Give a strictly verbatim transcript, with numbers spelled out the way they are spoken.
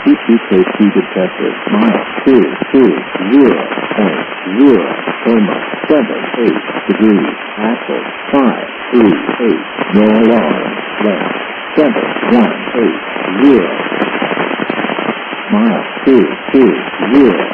E T K C detected. Mile two two zero point zero comma seven eight degrees. Axle five three eight. No alarm. Left seven one eight zero. Mile two two zero